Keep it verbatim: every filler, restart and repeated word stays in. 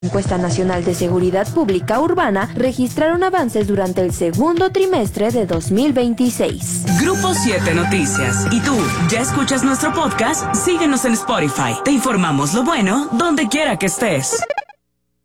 Encuesta Nacional de Seguridad Pública Urbana registraron avances durante el segundo trimestre de dos mil veintiséis. Grupo siete Noticias. ¿Y tú, ya escuchas nuestro podcast? Síguenos en Spotify. Te informamos lo bueno donde quiera que estés.